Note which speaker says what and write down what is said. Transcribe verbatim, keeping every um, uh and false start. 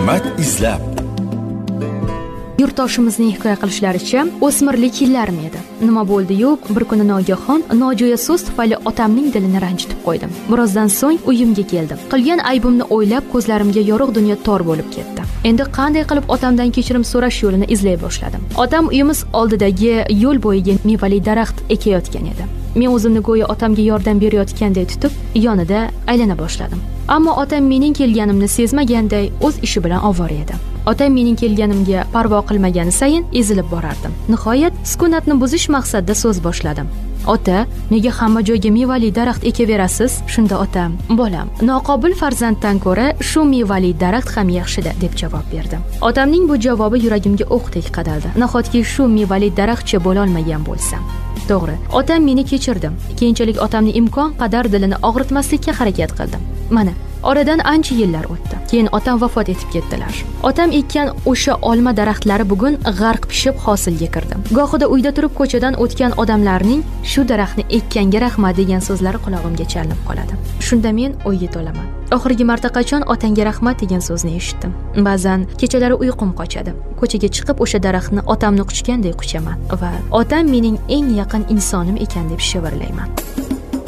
Speaker 1: hikmat izlab.
Speaker 2: Yurtdoshimizning hikoya qilishlaricha, o'smirlik yillarim edi. Nima bo'ldi-yu, bir kuni nogahon nojo'ya so'z tufayli otamning dilini ranjitib qo'ydim. Birozdan so'ng uyimga keldim. Qilgan aybimni o'ylab, ko'zlarimga yorug' dunyo tor bo'lib ketdi. Endi qanday qilib otamdan kechirim so'rash yo'lini izlay boshladim. Otam uyimiz oldidagi yo'l bo'yiga mevali daraxt ekayotgan edi. Men o'zimni go'yo otamga yordam berayotganday tutib, yonida aylana boshladim. Ammo otam mening kelganimni sezmaganday o'z ishi bilan ovora edi. Otam mening kelganimga parvo qilmagani sayin ezilib borardim. Nihoyat sukunatni buzish maqsadida so'z boshladim. Ota, nega hamma joyga mevali daraxt ekaverasiz? Shunda otam, bolam, noqobil farzanddan ko'ra shu mevali daraxt ham yaxshida deb javob berdi. Otamning bu javobi yuragimga o'qdek qadaldi. Nahotki shu mevali daraxtcha bo'la olmagan bo'lsam. To'g'ri, otam meni kechirdim. Keyinchalik otamning imkon qadar dilini og'ritmaslikka harakat qildim. Mana, oradan ancha yillar o'tdi. Keyin otam vafot etib ketdilar. Otam ekkan o'sha olma daraxtlari bugun g'arq pishib hosilga kirdi. Gohida uyda turib ko'chadan o'tgan odamlarning shu daraxtni ekkanga rahmat degan so'zlari qulog'imga chalinib qoladi. Shunda men o'yga tolaman. Oxirgi marta qachon otangga rahmat degan so'zni eshitdim. Ba'zan kechalari uyqum qochadi. Ko'chaga chiqib o'sha daraxtni otamni quchganday quchaman va otam mening eng yaqin insonim ekan deb shivirlayman.